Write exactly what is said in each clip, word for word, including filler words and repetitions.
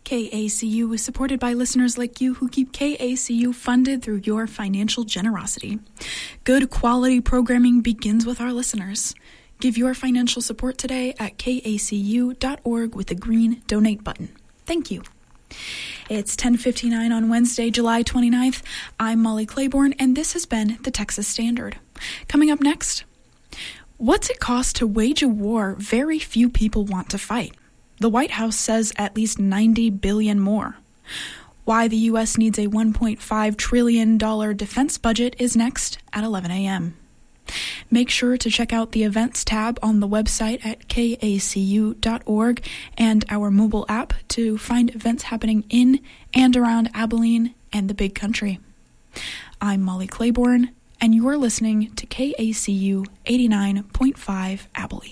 K A C U is supported by listeners like you who keep K A C U funded through your financial generosity. Good quality programming begins with our listeners. Give your financial support today at K A C U dot org with the green donate button. Thank you. It's ten fifty-nine on Wednesday, July twenty-ninth. I'm Molly Claiborne, and this has been the Texas Standard. Coming up next, what's it cost to wage a war very few people want to fight? The White House says at least ninety billion dollars more. Why the U S needs a one point five trillion dollars defense budget is next at eleven a.m. Make sure to check out the events tab on the website at K A C U dot org and our mobile app to find events happening in and around Abilene and the Big Country. I'm Molly Claiborne, and you're listening to K A C U eighty-nine point five Abilene.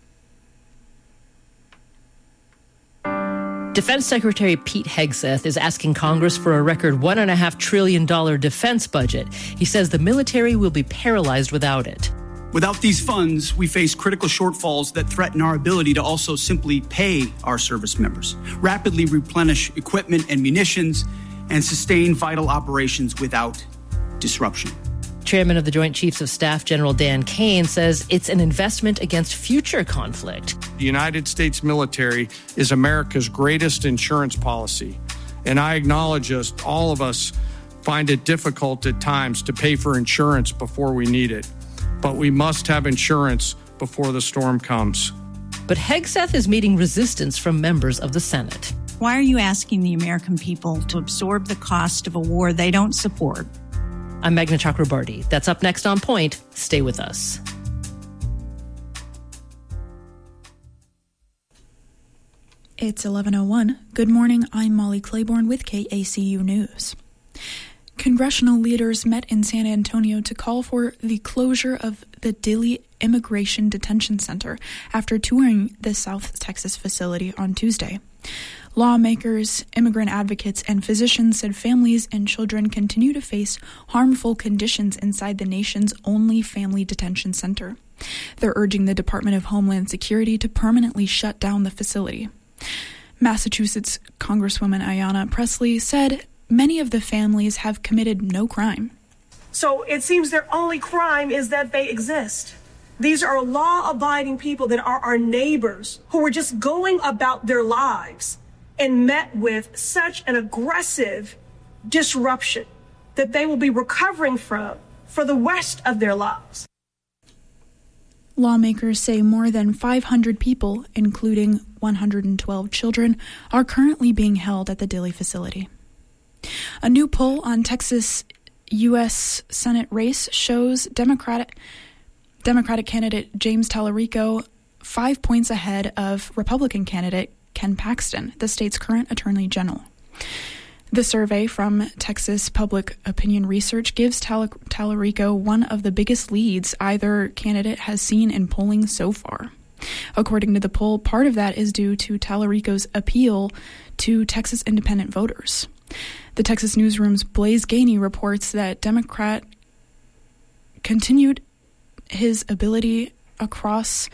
Defense Secretary Pete Hegseth is asking Congress for a record one point five trillion dollars defense budget. He says the military will be paralyzed without it. Without these funds, we face critical shortfalls that threaten our ability to also simply pay our service members, rapidly replenish equipment and munitions, and sustain vital operations without disruption. Chairman of the Joint Chiefs of Staff, General Dan Kane, says it's an investment against future conflict. The United States military is America's greatest insurance policy, and I acknowledge us, all of us find it difficult at times to pay for insurance before we need it. But we must have insurance before the storm comes. But Hegseth is meeting resistance from members of the Senate. Why are you asking the American people to absorb the cost of a war they don't support? I'm Meghna Chakrabarti. That's up next on Point. Stay with us. It's eleven oh one. Good morning. I'm Molly Claiborne with K A C U News. Congressional leaders met in San Antonio to call for the closure of the Dilley Immigration Detention Center after touring the South Texas facility on Tuesday. Lawmakers, immigrant advocates, and physicians said families and children continue to face harmful conditions inside the nation's only family detention center. They're urging the Department of Homeland Security to permanently shut down the facility. Massachusetts Congresswoman Ayanna Pressley said many of the families have committed no crime. So it seems their only crime is that they exist. These are law-abiding people that are our neighbors who are just going about their lives and met with such an aggressive disruption that they will be recovering from for the rest of their lives. Lawmakers say more than five hundred people, including one hundred twelve children, are currently being held at the Dilley facility. A new poll on Texas U S Senate race shows Democratic Democratic candidate James Tallarico five points ahead of Republican candidate Ken Paxton, the state's current attorney general. The survey from Texas Public Opinion Research gives Tal- Tallarico one of the biggest leads either candidate has seen in polling so far. According to the poll, part of that is due to Tallarico's appeal to Texas independent voters. The Texas Newsroom's Blaise Gainey reports that Democrat continued his ability across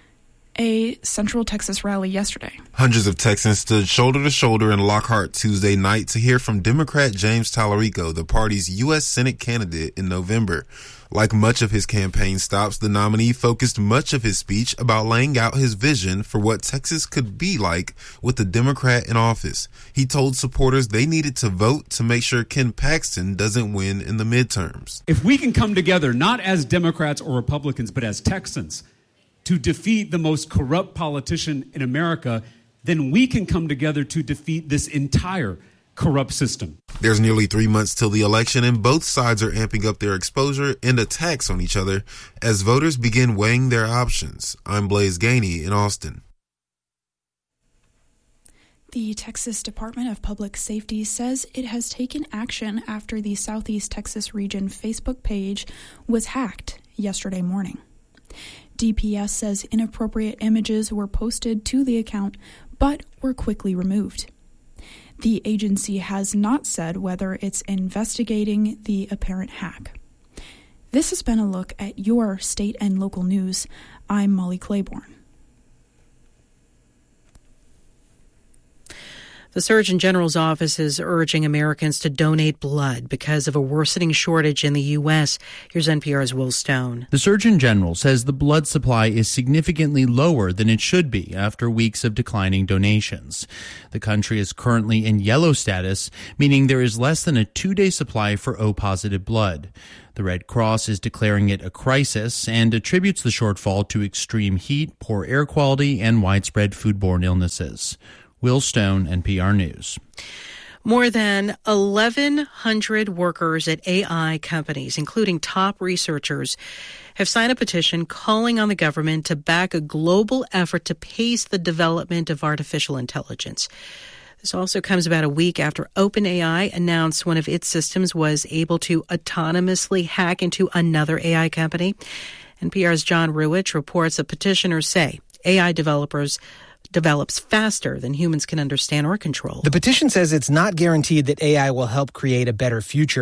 a Central Texas rally yesterday. Hundreds of Texans stood shoulder to shoulder in Lockhart Tuesday night to hear from Democrat James Tallarico, the party's U S Senate candidate in November. Like much of his campaign stops, the nominee focused much of his speech about laying out his vision for what Texas could be like with the Democrat in office. He told supporters they needed to vote to make sure Ken Paxton doesn't win in the midterms. If we can come together, not as Democrats or Republicans, but as Texans, to defeat the most corrupt politician in America, then we can come together to defeat this entire corrupt system. There's nearly three months till the election, and both sides are amping up their exposure and attacks on each other as voters begin weighing their options. I'm Blaise Gainey in Austin. The Texas Department of Public Safety says it has taken action after the Southeast Texas Region Facebook page was hacked yesterday morning. D P S says inappropriate images were posted to the account, but were quickly removed. The agency has not said whether it's investigating the apparent hack. This has been a look at your state and local news. I'm Molly Claiborne. The Surgeon General's office is urging Americans to donate blood because of a worsening shortage in the U S. Here's N P R's Will Stone. The Surgeon General says the blood supply is significantly lower than it should be after weeks of declining donations. The country is currently in yellow status, meaning there is less than a two-day supply for O-positive blood. The Red Cross is declaring it a crisis and attributes the shortfall to extreme heat, poor air quality, and widespread foodborne illnesses. Will Stone, N P R News. More than eleven hundred workers at A I companies, including top researchers, have signed a petition calling on the government to back a global effort to pace the development of artificial intelligence. This also comes about a week after OpenAI announced one of its systems was able to autonomously hack into another A I company. N P R's John Ruwitch reports that petitioners say A I developers develops faster than humans can understand or control. The petition says it's not guaranteed that A I will help create a better future